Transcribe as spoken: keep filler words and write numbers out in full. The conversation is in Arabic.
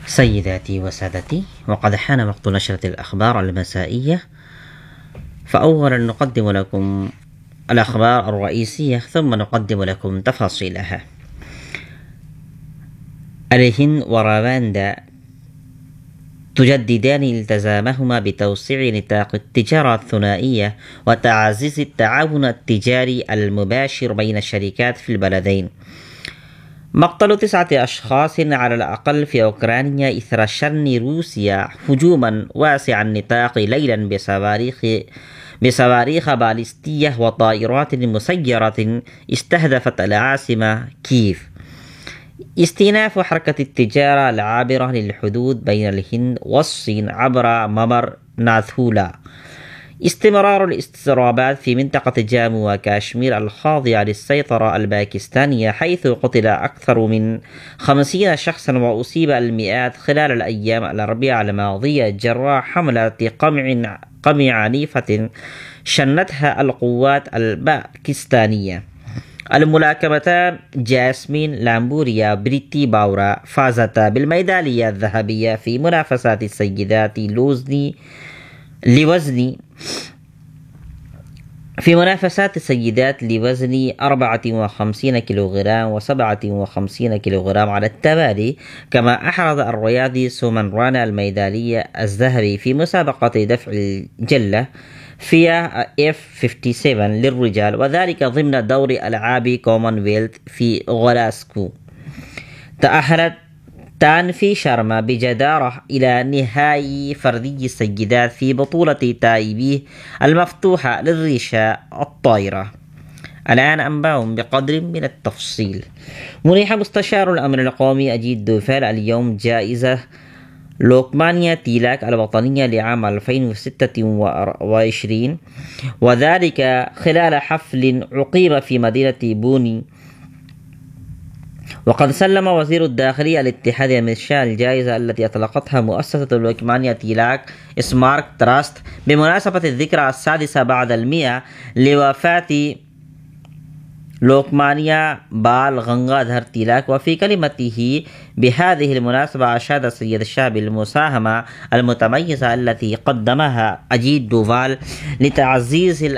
سيداتي وسادتي، وقد حان وقت نشرة الأخبار المسائية، فأولا نقدم لكم الأخبار الرئيسية ثم نقدم لكم تفاصيلها. الهند ورواندا تجددان التزامهما بتوسيع نطاق التجارة الثنائية وتعزيز التعاون التجاري المباشر بين الشركات في البلدين. مقتل تسعة أشخاص على الأقل في أوكرانيا إثر شن روسيا هجوما واسع النطاق ليلا بصواريخ بصواريخ باليستية وطائرات مسيرة استهدفت العاصمة كييف. استئناف حركة التجارة العابرة للحدود بين الهند والصين عبر ممر ناثولا. استمرار الاضطرابات في منطقة جامو وكاشمير الخاضعة للسيطرة الباكستانية، حيث قتل أكثر من خمسين شخصا وأصيب المئات خلال الأيام الأربعاء الماضية جراء حملة قمع قمع عنيفة شنتها القوات الباكستانية. الملاكمتان جاسمين لامبوريا بريتي باورا فازتا بالميدالية الذهبية في منافسات السيدات لوزني لوزن في منافسات السيدات لوزن أربعة وخمسين كيلوغرام وسبعة وخمسين كيلوغرام على التوالي. كما أحرز الرياضي سومن رانا الميدالية الذهبي في مسابقة دفع الجلة فيها إف سبعة وخمسين للرجال، وذلك ضمن دور ألعاب كومنولث في غلاسكو. تأهلت تانفي شارما بجدارة إلى نهائي فردي السيدات في بطولة تايبي المفتوحة للريشة الطايرة. الآن أنباهم بقدر من التفصيل. منح مستشار الأمن القومي أجيت دوفال اليوم جائزة لوكمانيا تيلاك الوطنية لعام ألفين وستة وعشرين، وذلك خلال حفل عقيم في مدينة بوني. وقد سلم وزير الداخلية الاتحادي من الشأن الجائزة التي أطلقتها مؤسسة لوكمانيا تيلاك سمارك تراست بمناسبة الذكرى السادسة بعد المئة لوفاة لوكمانيا بال غنغادهر تيلاك. وفي كلمته بهذه المناسبة أشاد سيد الشعب المساهمة المتميزة التي قدمها أجيت دوفال لتعزيز